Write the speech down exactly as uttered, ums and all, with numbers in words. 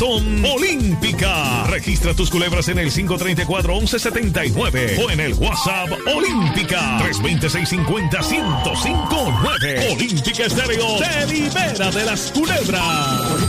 Maratón Olímpica. Registra tus culebras en el cinco tres cuatro, once setenta y nueve o en el WhatsApp Olímpica tres dos cero, seis cinco cero, uno cero cinco nueve. Olímpica Estéreo te libera de las culebras.